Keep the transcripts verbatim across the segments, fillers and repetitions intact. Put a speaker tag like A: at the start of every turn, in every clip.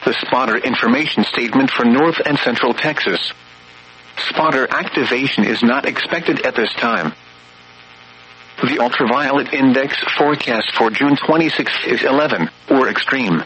A: The spotter information statement for North and Central Texas. Spotter activation is not expected at this time. The ultraviolet index forecast for June twenty-sixth is eleven, or extreme.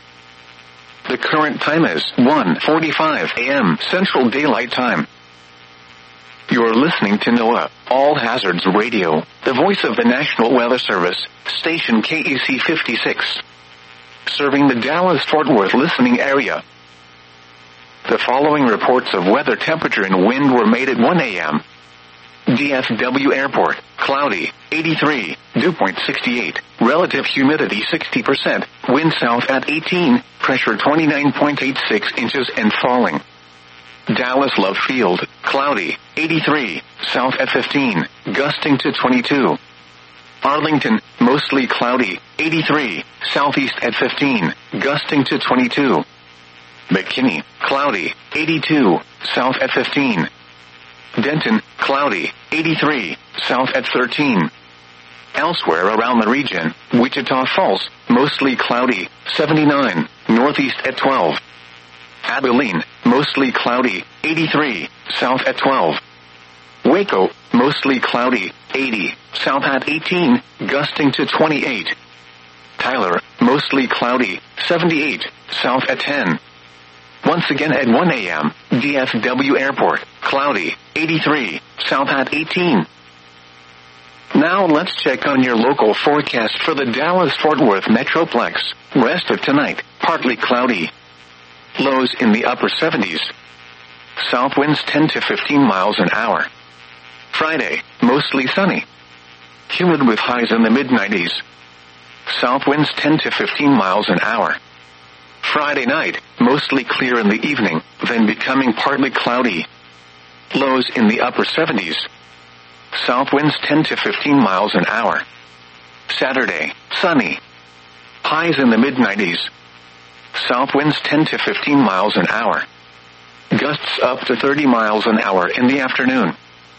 A: The current time is one forty-five a m Central Daylight Time. You're listening to NOAA, All Hazards Radio, the voice of the National Weather Service, station K E C fifty-six. Serving the Dallas-Fort Worth listening area. The following reports of weather temperature and wind were made at one a m D F W Airport, cloudy, eighty-three, dew point sixty-eight, relative humidity sixty percent, wind south at eighteen, pressure twenty-nine point eight six inches and falling. Dallas Love Field, cloudy, eighty-three, south at fifteen, gusting to twenty-two. Arlington, mostly cloudy, eighty-three, southeast at fifteen, gusting to twenty-two. McKinney, cloudy, eighty-two, south at fifteen. Denton, cloudy, eighty-three, south at thirteen. Elsewhere around the region, Wichita Falls, mostly cloudy, seventy-nine, northeast at twelve. Abilene, mostly cloudy, eighty-three, south at twelve. Waco, mostly cloudy, eighty, south at eighteen, gusting to twenty-eight. Tyler, mostly cloudy, seventy-eight, south at ten. Once again at one a m, D F W Airport, cloudy, eighty-three, south at eighteen. Now let's check on your local forecast for the Dallas-Fort Worth Metroplex. Rest of tonight, partly cloudy. Lows in the upper seventies. South winds ten to fifteen miles an hour. Friday, mostly sunny. Humid with highs in the mid nineties. South winds ten to fifteen miles an hour. Friday night, mostly clear in the evening, then becoming partly cloudy. Lows in the upper seventies. South winds ten to fifteen miles an hour. Saturday, sunny. Highs in the mid nineties. South winds ten to fifteen miles an hour. Gusts up to thirty miles an hour in the afternoon.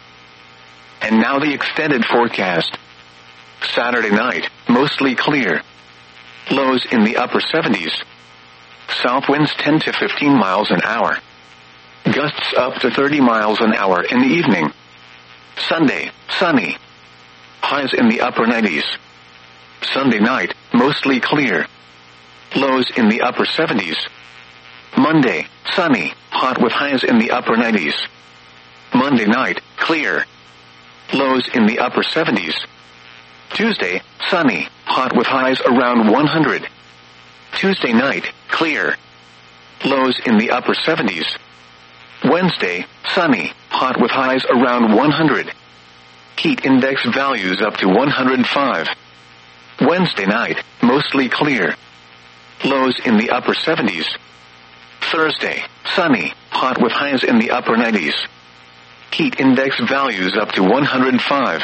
A: And now the extended forecast. Saturday night, mostly clear. Lows in the upper seventies. South winds ten to fifteen miles an hour. Gusts up to thirty miles an hour in the evening. Sunday, sunny. Highs in the upper nineties. Sunday night, mostly clear. Lows in the upper seventies. Monday, sunny, hot with highs in the upper nineties. Monday night, clear. Lows in the upper seventies. Tuesday, sunny, hot with highs around one hundred. Tuesday night, clear. Lows in the upper seventies. Wednesday, sunny, hot with highs around one hundred. Heat index values up to one hundred five. Wednesday night, mostly clear. Lows in the upper seventies. Thursday, sunny, hot with highs in the upper nineties. Heat index values up to one hundred five.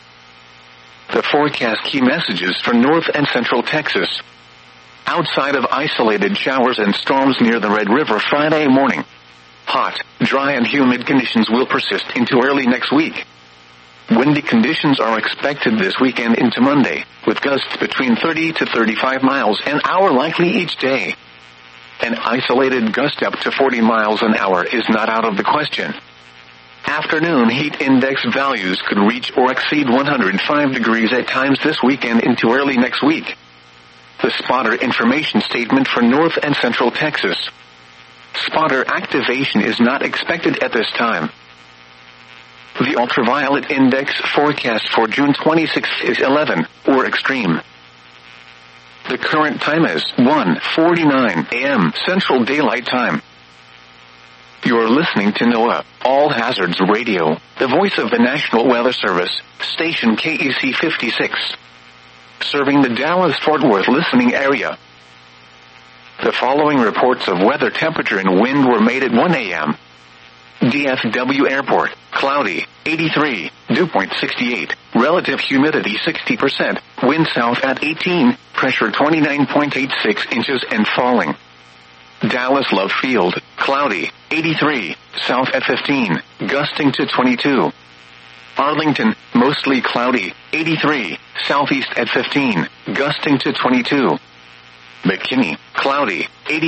A: The forecast key messages for North and Central Texas. Outside of isolated showers and storms near the Red River Friday morning. Hot, dry and humid conditions will persist into early next week. Windy conditions are expected this weekend into Monday, with gusts between thirty to thirty-five miles an hour likely each day. An isolated gust up to forty miles an hour is not out of the question. Afternoon heat index values could reach or exceed one hundred five degrees at times this weekend into early next week. The spotter information statement for North and Central Texas. Spotter activation is not expected at this time. The ultraviolet index forecast for June twenty-sixth is eleven, or extreme. The current time is one forty-nine a m Central Daylight Time. You're listening to NOAA, All Hazards Radio, the voice of the National Weather Service, station K E C fifty-six. Serving the Dallas-Fort Worth listening area. The following reports of weather temperature and wind were made at one a m D F W Airport, cloudy, eighty-three, dew point sixty-eight, relative humidity sixty percent, wind south at eighteen, pressure twenty-nine point eight six inches and falling. Dallas Love Field, cloudy, eighty-three, south at fifteen, gusting to twenty-two. Arlington, mostly cloudy, eighty-three, southeast at fifteen, gusting to twenty-two. McKinney, cloudy, eighty